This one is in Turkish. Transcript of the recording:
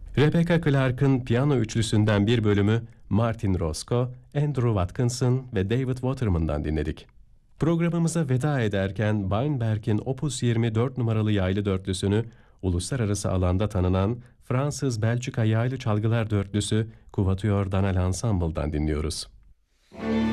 Rebecca Clark'ın piyano üçlüsünden bir bölümü Martin Roscoe, Andrew Watkinson ve David Waterman'dan dinledik. Programımıza veda ederken Weinberg'in Opus 24 numaralı yaylı dörtlüsünü uluslararası alanda tanınan Fransız-Belçika yaylı çalgılar dörtlüsü Quatuor Danel Ensemble'dan dinliyoruz.